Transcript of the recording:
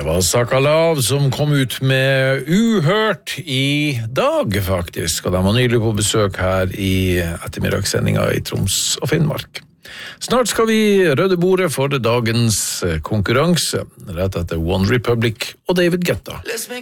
var Sakalav som kom ut med Uhørt i dag, faktisk, og de var nylig på besøk her i ettermiddagssendinga i Troms og Finnmark. Snart skal vi rydde bordet for dagens konkurranse, rett etter One Republic og David Guetta.